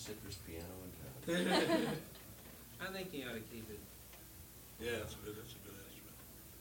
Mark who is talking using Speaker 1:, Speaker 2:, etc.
Speaker 1: sickest piano in town.
Speaker 2: I think you ought to keep it.
Speaker 3: Yeah, that's a good idea.